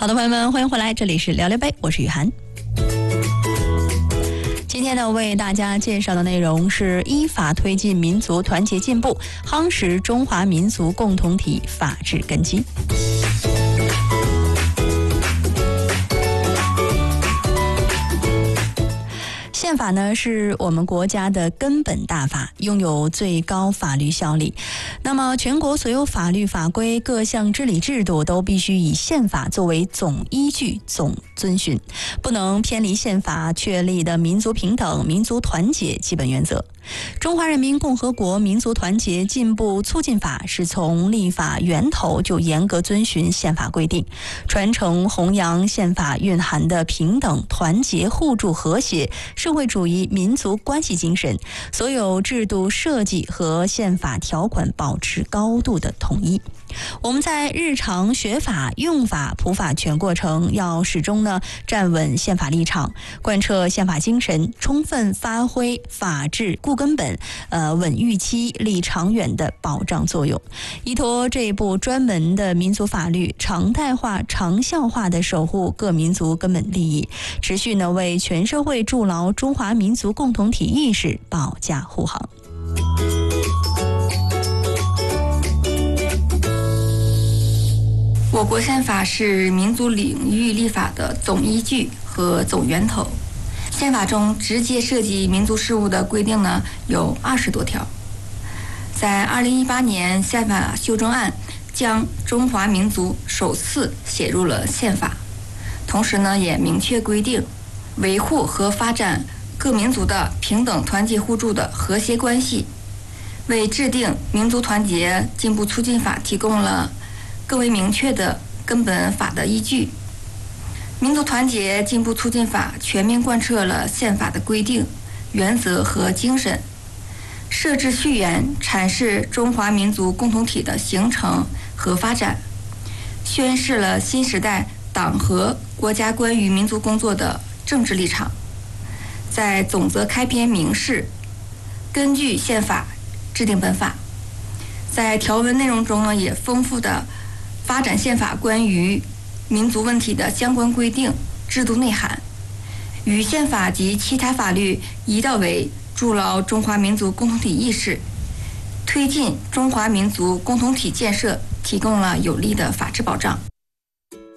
好的，朋友们，欢迎回来，这里是聊聊杯，我是雨涵。今天呢，为大家介绍的内容是依法推进民族团结进步，夯实中华民族共同体法治根基。宪法呢是我们国家的根本大法，拥有最高法律效力。那么全国所有法律法规各项治理制度都必须以宪法作为总依据、总遵循，不能偏离宪法确立的民族平等、民族团结基本原则。中华人民共和国民族团结进步促进法是从立法源头就严格遵循宪法规定，传承弘扬宪法蕴含的平等、团结、互助、和谐社会主义民族关系精神，所有制度设计和宪法条款保持高度的统一。我们在日常学法、用法、普法全过程要始终呢站稳宪法立场，贯彻宪法精神，充分发挥法治固根本、稳预期、立长远的保障作用，依托这一部专门的民族法律，常态化、长效化的守护各民族根本利益，持续呢为全社会筑牢中华民族共同体意识保驾护航。 我国宪法是民族领域立法的总依据和总源头。宪法中直接涉及民族事务的规定呢有20多条。在2018年宪法修正案将中华民族首次写入了宪法，同时呢也明确规定维护和发展各民族的平等、团结、互助的和谐关系，为制定民族团结进步促进法提供了更为明确的根本法的依据。民族团结进步促进法全面贯彻了宪法的规定、原则和精神，设置序言阐释中华民族共同体的形成和发展，宣示了新时代党和国家关于民族工作的政治立场。在总则开篇明示，根据宪法制定本法。在条文内容中呢，也丰富的发展宪法关于民族问题的相关规定、制度内涵，与宪法及其他法律一道为筑牢中华民族共同体意识、推进中华民族共同体建设提供了有力的法治保障。